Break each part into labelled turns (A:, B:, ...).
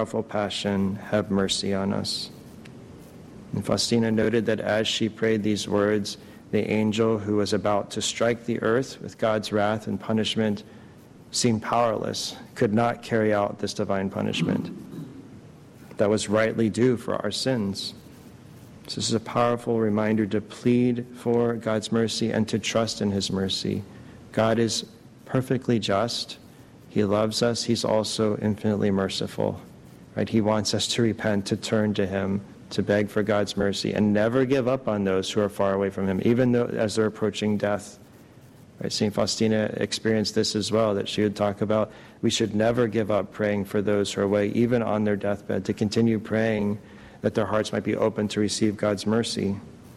A: sorrowful passion, have mercy on us. And Faustina noted that as she prayed these words, the angel who was about to strike the earth with God's wrath and punishment seemed powerless, could not carry out this divine punishment that was rightly due for our sins. So this is a powerful reminder to plead for God's mercy and to trust in his mercy. God is perfectly just. He loves us. He's also infinitely merciful. Right? He wants us to repent, to turn to him, to beg for God's mercy, and never give up on those who are far away from him, even though as they're approaching death. Right? St. Faustina experienced this as well, that she would talk about we should never give up praying for those who are away, even on their deathbed, to continue praying that their hearts might be open to receive God's mercy.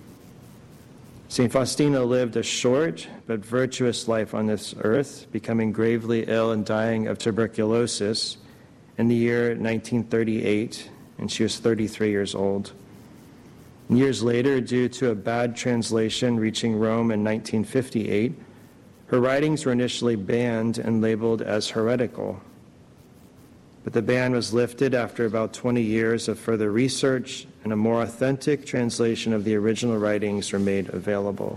A: St. Faustina lived a short but virtuous life on this earth, becoming gravely ill and dying of tuberculosis in the year 1938, and she was 33 years old. And years later, due to a bad translation reaching Rome in 1958, her writings were initially banned and labeled as heretical. But the ban was lifted after about 20 years of further research, and a more authentic translation of the original writings were made available.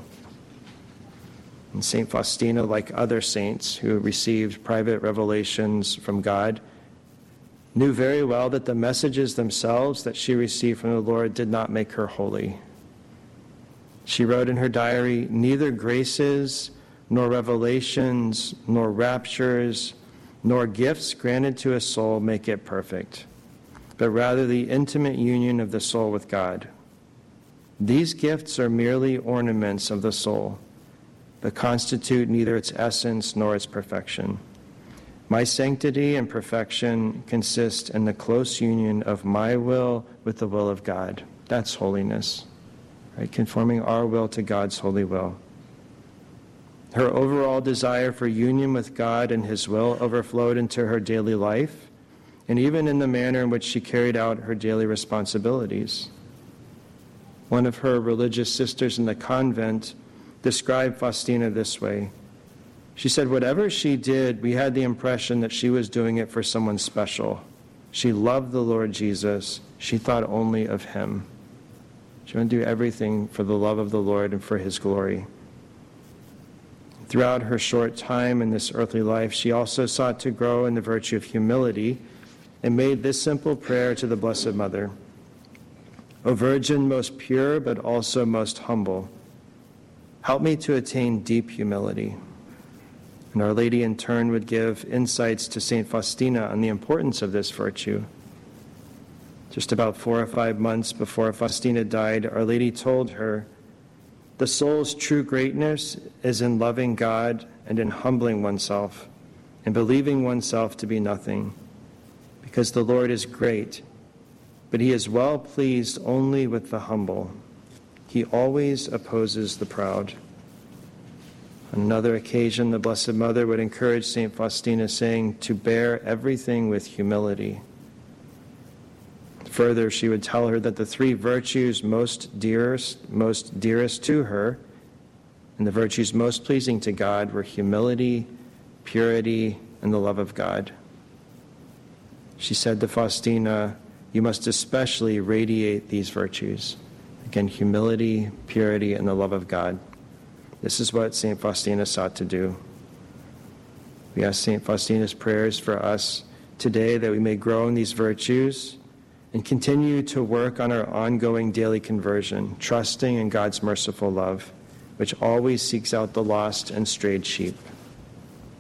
A: And St. Faustina, like other saints who received private revelations from God, knew very well that the messages themselves that she received from the Lord did not make her holy. She wrote in her diary, "Neither graces, nor revelations, nor raptures, nor gifts granted to a soul make it perfect, but rather the intimate union of the soul with God. These gifts are merely ornaments of the soul, but constitute neither its essence nor its perfection. My sanctity and perfection consist in the close union of my will with the will of God." That's holiness, right? Conforming our will to God's holy will. Her overall desire for union with God and his will overflowed into her daily life, and even in the manner in which she carried out her daily responsibilities. One of her religious sisters in the convent described Faustina this way. She said, whatever she did, we had the impression that she was doing it for someone special. She loved the Lord Jesus. She thought only of him. She wanted to do everything for the love of the Lord and for his glory. Throughout her short time in this earthly life, she also sought to grow in the virtue of humility and made this simple prayer to the Blessed Mother. O Virgin, most pure but also most humble, help me to attain deep humility. And Our Lady in turn would give insights to St. Faustina on the importance of this virtue. Just about 4 or 5 months before Faustina died, Our Lady told her, "The soul's true greatness is in loving God and in humbling oneself and believing oneself to be nothing, because the Lord is great, but he is well pleased only with the humble. He always opposes the proud." On another occasion, the Blessed Mother would encourage St. Faustina, saying, to bear everything with humility. Further, she would tell her that the 3 virtues most dearest to her, and the virtues most pleasing to God, were humility, purity, and the love of God. She said to Faustina, "You must especially radiate these virtues." Again, humility, purity, and the love of God. This is what St. Faustina sought to do. We ask St. Faustina's prayers for us today, that we may grow in these virtues and continue to work on our ongoing daily conversion, trusting in God's merciful love, which always seeks out the lost and strayed sheep.